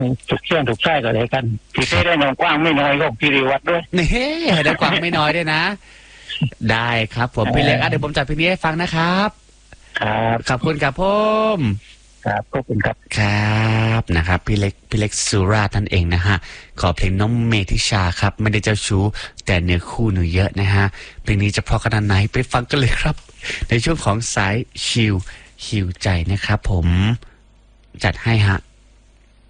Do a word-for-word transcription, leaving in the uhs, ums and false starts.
ถูกเชื่อถูกใช่ก็เลยกันพี่เต้ได้นองกว้างไม่น้อยก็พี่ริวัตด้วยนี่ได้กว้างไม่น้อยด้วยนะได้ครับผมพี่เล็กอ่ะเดี๋ยวผมจัดเพลงนี้ให้ฟังนะครับครับขอบคุณครับผมครับขอบคุณครับครับนะครับพี่เล็กพี่เล็กสุราษฎร์นั่นเองนะฮะขอเพลงน้องเมธิชาครับไม่ได้เจ้าชู้แต่เนื้อคู่หนูเยอะนะฮะเพลงนี้จะเพราะขนาดไหนไปฟังกันเลยครับในช่วงของสายชิลฮิวใจนะครับผมจัดให้ฮะ